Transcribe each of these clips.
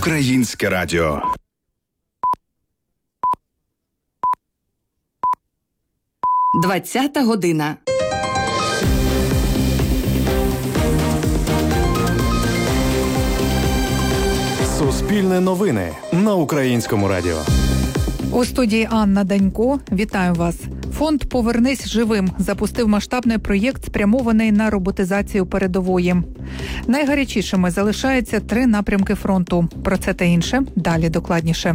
Українське радіо. Двадцята година. Суспільне новини на Українському радіо. У студії Анна Данько. Вітаю вас. Фонд «Повернись живим» запустив масштабний проєкт, спрямований на роботизацію передової. Найгарячішими залишаються 3 напрямки фронту. Про це та інше далі докладніше.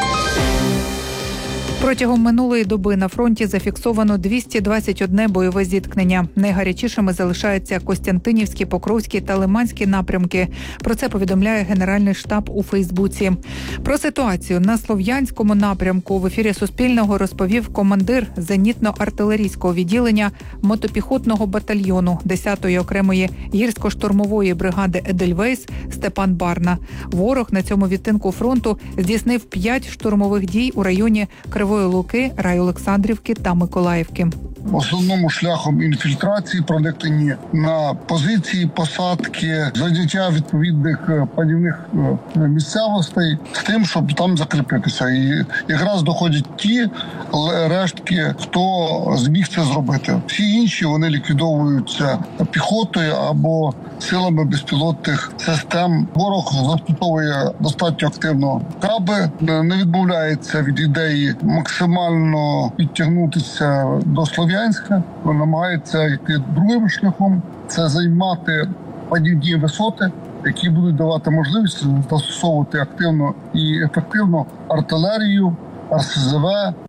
Протягом минулої доби на фронті зафіксовано 221 бойове зіткнення. Найгарячішими залишаються Костянтинівський, Покровський та Лиманський напрямки. Про це повідомляє Генеральний штаб у Фейсбуці. Про ситуацію на Слов'янському напрямку в ефірі Суспільного розповів командир зенітно-артилерійського відділення мотопіхотного батальйону 10-ї окремої гірсько-штурмової бригади «Едельвейс» Степан Барна. Ворог на цьому відтинку фронту здійснив 5 штурмових дій у районі Кривої Луки, Райолександрівки та Миколаївки. В основному шляхом інфільтрації, проникнені на позиції, посадки, заняття відповідних панівних місцевостей з тим, щоб там закріпитися. І якраз доходять ті рештки, хто зміг це зробити. Всі інші, вони ліквідовуються піхотою або силами безпілотних систем. Ворог застосовує достатньо активно каби, не відмовляється від ідеї максимально підтягнутися до Слов'янська, намагається йти другим шляхом. Це займати падівні висоти, які будуть давати можливість застосовувати активно і ефективно артилерію, РСЗВ.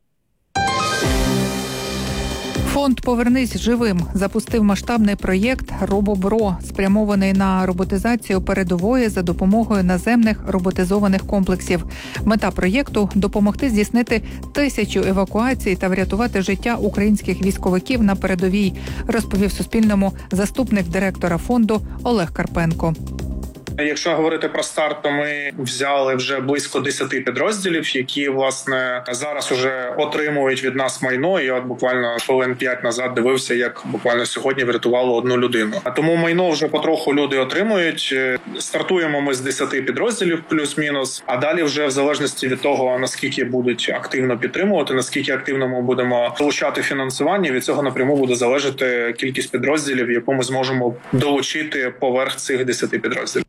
Фонд «Повернись живим» запустив масштабний проєкт «Робобро», спрямований на роботизацію передової за допомогою наземних роботизованих комплексів. Мета проєкту – допомогти здійснити 1000 евакуацій та врятувати життя українських військовиків на передовій, розповів Суспільному заступник директора фонду Олег Карпенко. Якщо говорити про старт, то ми взяли вже близько 10 підрозділів, які, власне, зараз уже отримують від нас майно. І от буквально хвилин 5 назад дивився, як буквально сьогодні врятувало 1 людину. А тому майно вже потроху люди отримують. Стартуємо ми з 10 підрозділів плюс-мінус, а далі вже в залежності від того, наскільки будуть активно підтримувати, наскільки активно ми будемо залучати фінансування, від цього напряму буде залежати кількість підрозділів, яку ми зможемо долучити поверх цих 10 підрозділів.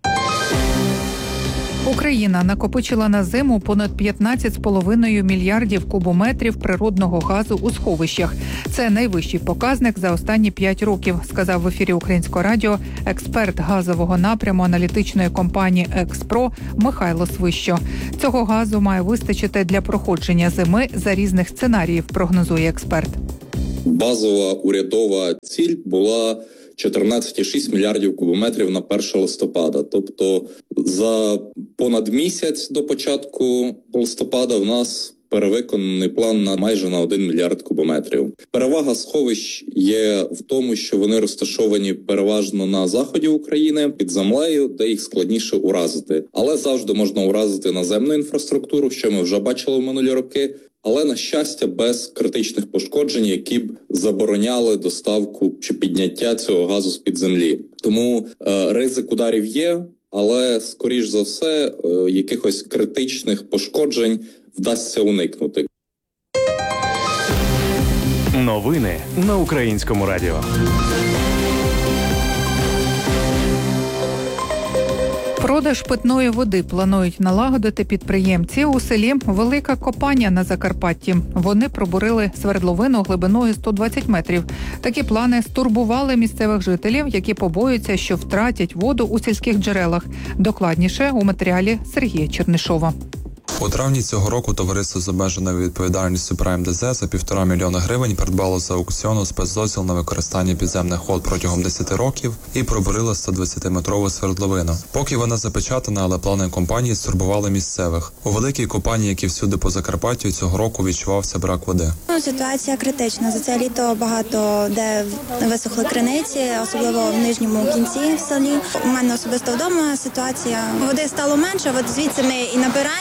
Україна накопичила на зиму понад 15,5 мільярдів кубометрів природного газу у сховищах. Це найвищий показник за останні 5 років, сказав в ефірі Українського радіо експерт газового напряму аналітичної компанії «Експро» Михайло Свищо. Цього газу має вистачити для проходження зими за різних сценаріїв, прогнозує експерт. Базова урядова ціль була 14,6 мільярдів кубометрів на 1 листопада. Тобто за понад місяць до початку листопада в нас перевиконаний план на майже на 1 мільярд кубометрів. Перевага сховищ є в тому, що вони розташовані переважно на заході України, під землею, де їх складніше уразити. Але завжди можна уразити наземну інфраструктуру, що ми вже бачили в минулі роки. Але, на щастя, без критичних пошкоджень, які б забороняли доставку чи підняття цього газу з-під землі. Тому ризик ударів є, але, скоріш за все, якихось критичних пошкоджень вдасться уникнути. Новини на Українському радіо. Продаж питної води планують налагодити підприємці у селі Велика Копаня на Закарпатті. Вони пробурили свердловину глибиною 120 метрів. Такі плани стурбували місцевих жителів, які побоюються, що втратять воду у сільських джерелах. Докладніше у матеріалі Сергія Чернишова. У травні цього року товариство з обмеженою відповідальністю «Прайм-ДЗ» за 1,5 мільйона гривень придбало з аукціону спецдозвіл на використання підземних вод протягом 10 років і пробурило 120-метрову свердловину. Поки вона запечатана, але плани компанії стурбували місцевих. У Великій Копані, як і всюди по Закарпаттю, цього року відчувався брак води. Ситуація критична. За це літо багато де висохли криниці, особливо в нижньому кінці в селі. У мене особисто вдома ситуація. Води стало менше, от звідси ми і набираємо з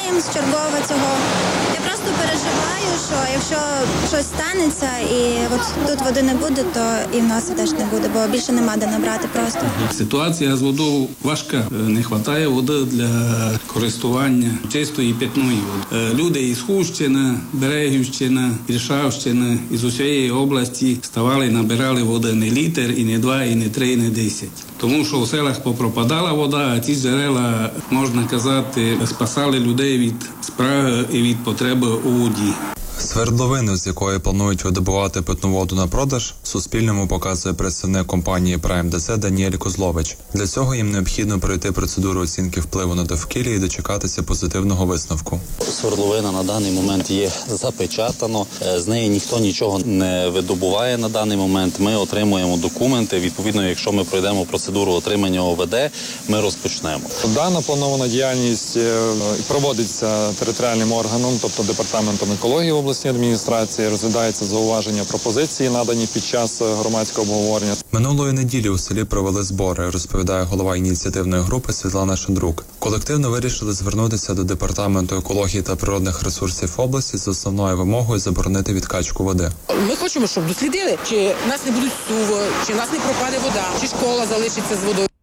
Чергова цього. Я просто переживаю, що якщо щось станеться і от тут води не буде, то і в нас теж не буде, бо більше нема де набрати просто. Ситуація з водою важка. Не вистачає води для користування чистої питної води. Люди із Хущини, Берегівщини, Іршавщини, із усієї області ставали, набирали води не літр, і не 2, і не 3, і не 10. Тому що у селах попропадала вода, а ті джерела, можна казати, спасали людей від спраги і від потреби у воді. Свердловину, з якої планують видобувати питну воду на продаж, Суспільному показує представник компанії Prime DZ Даніель Козлович. Для цього їм необхідно пройти процедуру оцінки впливу на довкілля і дочекатися позитивного висновку. Свердловина на даний момент є запечатано, з неї ніхто нічого не видобуває на даний момент. Ми отримуємо документи, відповідно, якщо ми пройдемо процедуру отримання ОВД, ми розпочнемо. Дана планована діяльність проводиться територіальним органом, тобто Департаментом екології обласній адміністрації, розглядаються зауваження, пропозиції, надані під час громадського обговорення. Минулої неділі у селі провели збори, розповідає голова ініціативної групи Світлана Шандрук. Колективно вирішили звернутися до Департаменту екології та природних ресурсів області з основною вимогою заборонити відкачку води. Ми хочемо, щоб дослідили, чи нас не будуть суви, чи нас не пропаде вода, чи школа залишиться з водою.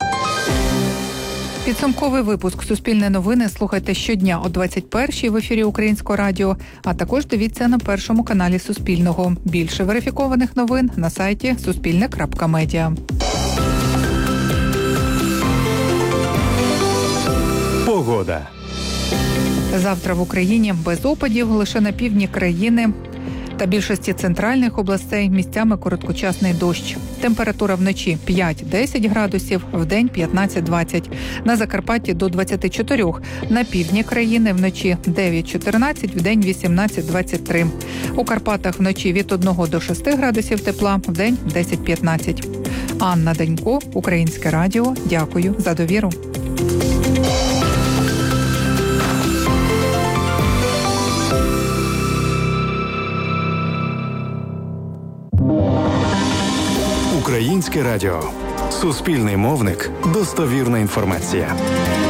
Підсумковий випуск «Суспільне новини» слухайте щодня о 21-й в ефірі Українського радіо, а також дивіться на першому каналі Суспільного. Більше верифікованих новин на сайті suspilne.media. Погода. Завтра в Україні без опадів, лише на півдні країни та більшості центральних областей місцями короткочасний дощ. Температура вночі 5-10 градусів, вдень 15-20. На Закарпатті до 24. На півдні країни вночі 9-14, вдень 18-23. У Карпатах вночі від 1 до 6 градусів тепла, вдень 10-15. Анна Данько, Українське радіо. Дякую за довіру. Українське радіо. Суспільний мовник. Достовірна інформація.